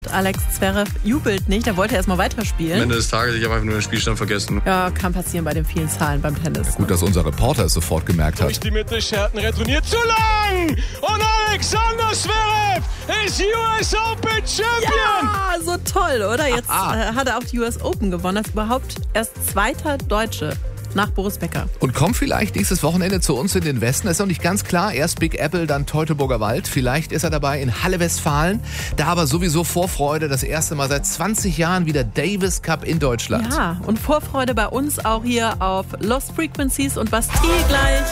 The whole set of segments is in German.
Alex Zverev jubelt nicht, er wollte erstmal weiterspielen. Am Ende des Tages, ich habe einfach nur den Spielstand vergessen. Ja, kann passieren bei den vielen Zahlen beim Tennis. Gut, dass unser Reporter es sofort gemerkt hat. Durch die Mitte, Scherten retourniert zu lang! Und Alexander Zverev ist US Open Champion! Ja, so toll, oder? Jetzt hat er auch die US Open gewonnen. Das ist überhaupt erst zweiter Deutsche nach Boris Becker. Und kommt vielleicht nächstes Wochenende zu uns in den Westen. Das ist noch nicht ganz klar. Erst Big Apple, dann Teutoburger Wald. Vielleicht ist er dabei in Halle Westfalen. Da aber sowieso Vorfreude. Das erste Mal seit 20 Jahren wieder Davis Cup in Deutschland. Ja, und Vorfreude bei uns auch hier auf Lost Frequencies und Bastille gleich.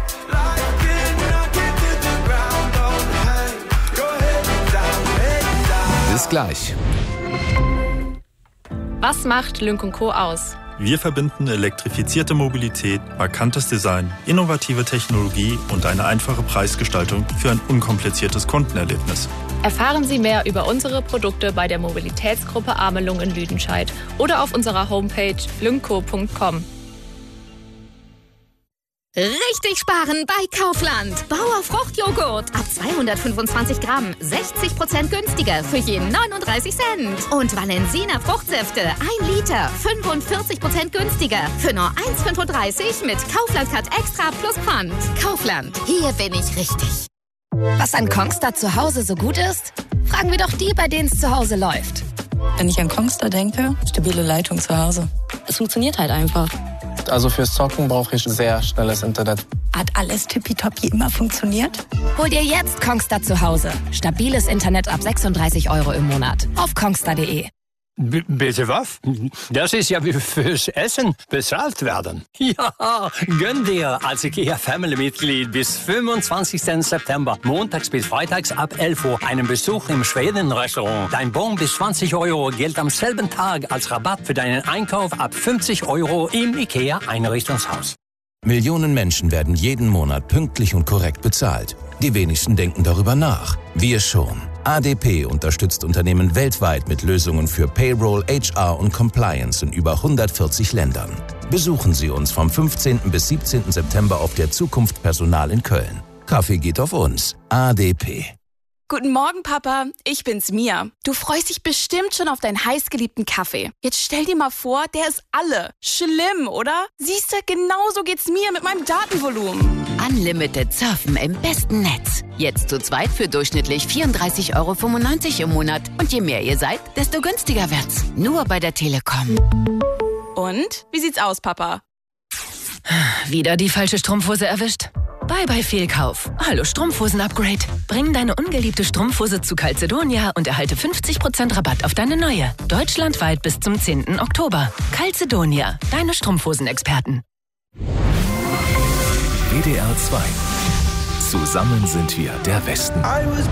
Bis gleich. Was macht Lynk & Co. aus? Wir verbinden elektrifizierte Mobilität, markantes Design, innovative Technologie und eine einfache Preisgestaltung für ein unkompliziertes Kundenerlebnis. Erfahren Sie mehr über unsere Produkte bei der Mobilitätsgruppe Amelung in Lüdenscheid oder auf unserer Homepage lynkco.com. Richtig sparen bei Kaufland. Bauer Fruchtjoghurt ab 225 Gramm, 60% günstiger für je 39 Cent. Und Valensina Fruchtsäfte 1 Liter, 45% günstiger für nur 1,35 mit Kaufland-Card Extra plus Pfand. Kaufland, hier bin ich richtig. Was an Kongstar zu Hause so gut ist? Fragen wir doch die, bei denen es zu Hause läuft. Wenn ich an Kongstar denke, stabile Leitung zu Hause. Es funktioniert halt einfach. Also fürs Zocken brauche ich sehr schnelles Internet. Hat alles tippitoppi immer funktioniert? Hol dir jetzt Kongstar zu Hause. Stabiles Internet ab 36 € im Monat. Auf kongstar.de. Bitte was? Das ist ja wie fürs Essen bezahlt werden. Ja, gönn dir als IKEA-Family-Mitglied bis 25. September, montags bis freitags ab 11 Uhr, einen Besuch im Schweden-Restaurant. Dein Bon bis 20 € gilt am selben Tag als Rabatt für deinen Einkauf ab 50 € im IKEA-Einrichtungshaus. Millionen Menschen werden jeden Monat pünktlich und korrekt bezahlt. Die wenigsten denken darüber nach. Wir schon. ADP unterstützt Unternehmen weltweit mit Lösungen für Payroll, HR und Compliance in über 140 Ländern. Besuchen Sie uns vom 15. bis 17. September auf der Zukunft Personal in Köln. Kaffee geht auf uns. ADP. Guten Morgen, Papa. Ich bin's, Mia. Du freust dich bestimmt schon auf deinen heißgeliebten Kaffee. Jetzt stell dir mal vor, der ist alle. Schlimm, oder? Siehst du, genauso geht's mir mit meinem Datenvolumen. Unlimited Surfen im besten Netz. Jetzt zu zweit für durchschnittlich 34,95 € im Monat. Und je mehr ihr seid, desto günstiger wird's. Nur bei der Telekom. Und? Wie sieht's aus, Papa? Wieder die falsche Strumpfhose erwischt? Bye Fehlkauf. Hallo Strumpfhosen-Upgrade. Bring deine ungeliebte Strumpfhose zu Calzedonia und erhalte 50% Rabatt auf deine neue. Deutschlandweit bis zum 10. Oktober. Calzedonia, deine Strumpfhosen-Experten. WDR 2. Zusammen sind wir der Westen.